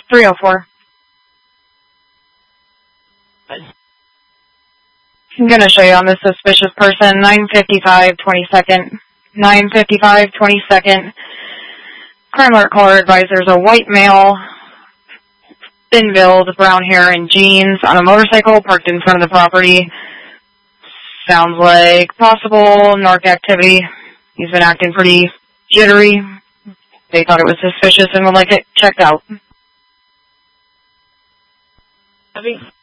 304. I'm going to show you on this suspicious person, 955 22nd. 955 22nd. Crime alert caller advisors, a white male, thin build, brown hair and jeans on a motorcycle parked in front of the property. Sounds like possible narc activity. He's been acting pretty jittery. They thought it was suspicious and would like it checked out. Copy.